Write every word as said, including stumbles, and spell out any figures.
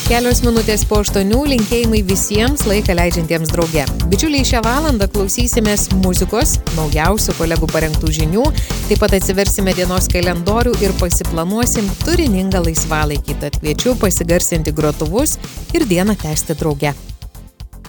Kelios minutės po aštuonių linkėjimai visiems laiką leidžiantiems drauge. Bičiuliai, šią valandą klausysimės muzikos, naujausių kolegų parengtų žinių, taip pat atsiversime dienos kalendorių ir pasiplanuosim turiningą laisvalaikį. Tad kviečiu pasigarsinti grotuvus ir dieną tęsti drauge.